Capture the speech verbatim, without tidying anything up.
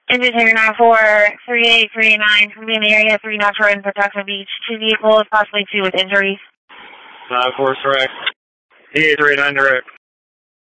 Indicator nine four three eight three nine from the area three nine four in Pawtucket Beach. Two vehicles, possibly two with injuries. nine four correct. E eight three nine direct.